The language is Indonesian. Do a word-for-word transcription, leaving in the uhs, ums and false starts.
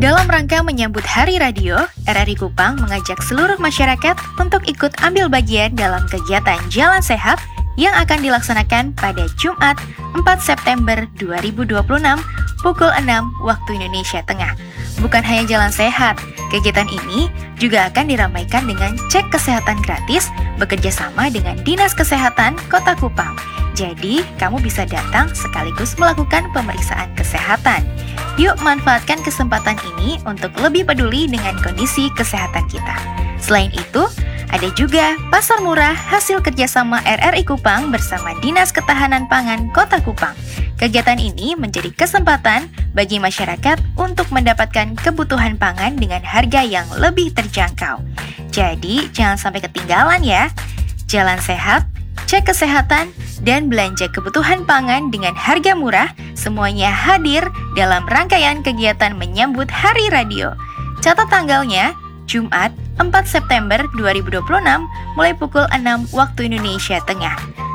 Dalam rangka menyambut Hari Radio, R R I Kupang mengajak seluruh masyarakat untuk ikut ambil bagian dalam kegiatan Jalan Sehat yang akan dilaksanakan pada Jumat empat September dua ribu dua puluh enam pukul enam waktu Indonesia Tengah. Bukan hanya jalan sehat, kegiatan ini juga akan diramaikan dengan cek kesehatan gratis bekerja sama dengan Dinas Kesehatan Kota Kupang. Jadi, kamu bisa datang sekaligus melakukan pemeriksaan kesehatan. Yuk manfaatkan kesempatan ini untuk lebih peduli dengan kondisi kesehatan kita. Selain itu, ada juga pasar murah hasil kerjasama R R I Kupang bersama Dinas Ketahanan Pangan Kota Kupang. Kegiatan ini menjadi kesempatan bagi masyarakat untuk mendapatkan kebutuhan pangan dengan harga yang lebih terjangkau. Jadi, jangan sampai ketinggalan ya. Jalan sehat, cek kesehatan, dan belanja kebutuhan pangan dengan harga murah, semuanya hadir dalam rangkaian kegiatan menyambut Hari Radio. Catat tanggalnya, Jumat empat September dua ribu dua puluh enam mulai pukul enam waktu Indonesia Tengah.